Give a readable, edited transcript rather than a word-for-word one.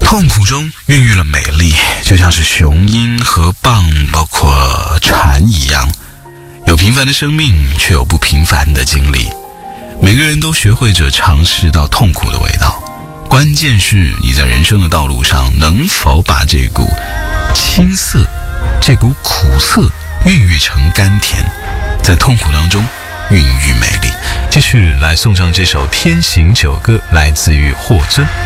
痛苦中孕育了美丽，就像是雄鹰和蚌包括蝉一样，有平凡的生命，却有不平凡的经历。每个人都学会着尝试到痛苦的味道，关键是你在人生的道路上能否把这股青涩，这股苦涩孕育成甘甜，在痛苦当中孕育美丽。继续来送上这首天行九歌，来自于霍尊。